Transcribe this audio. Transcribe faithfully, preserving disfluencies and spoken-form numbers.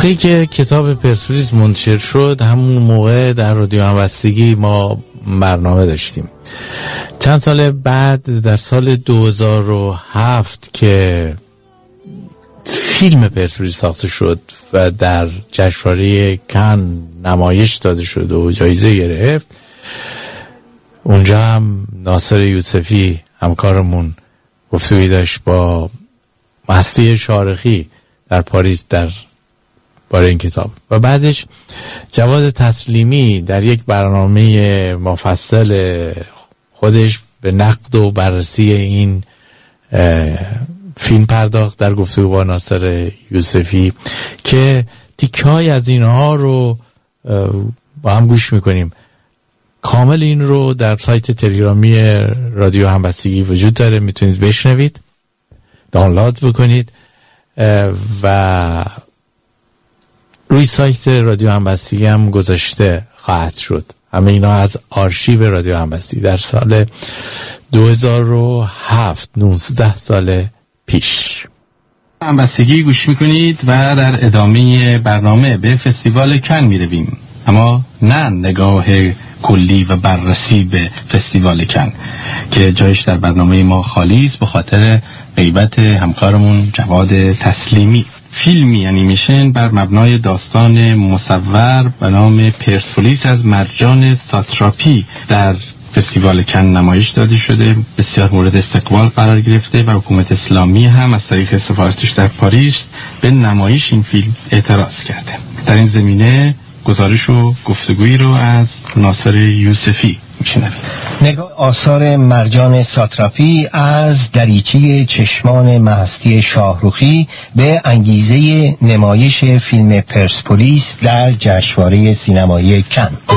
موقعی که کتاب پرسپولیس منتشر شد همون موقع در رادیو همبستگی ما برنامه داشتیم. چند سال بعد در سال دو هزار و هفت که فیلم پرسپولیس ساخته شد و در جشنواره کن نمایش داده شد و جایزه گرفت، اونجا هم ناصر یوسفی همکارمون گفتگویی داشت با مستی شارخی در پاریس در باره این کتاب و بعدش جواد تسلیمی در یک برنامه مفصل خودش به نقد و بررسی این فیلم پرداخت در گفتگو با ناصر یوسفی که تیکه‌ای از اینها رو با هم گوش میکنیم. کامل این رو در سایت تلگرامی رادیو همبستگی وجود داره، میتونید بشنوید، دانلود بکنید و روی سایت رادیو همبستگی هم گذاشته خواهد شد. همه اینا از آرشیو رادیو همبستگی در سال دو هزار و هفت، نوزده سال پیش. همبستگی گوش میکنید و در ادامه برنامه به فستیوال کن میرویم، اما نه نگاه کلی و بررسی به فستیوال کن که جایش در برنامه ما خالی است به خاطر غیبت همکارمون جواد تسلیمی. فیلمی انیمیشن بر مبنای داستان مصور به نام پرسپولیس از مرجان ساتراپی در فستیوال کن نمایش داده شده، بسیار مورد استقبال قرار گرفته و حکومت اسلامی هم از طریق سفارتش در پاریس به نمایش این فیلم اعتراض کرده. در این زمینه گزارش و گفتگویی رو از ناصر یوسفی میشنویم. نگاه آثار مرجان ساتراپی از دریچه چشمان مهستی شاهروخی به انگیزه نمایش فیلم پرسپولیس در جشنواره سینمایی کن.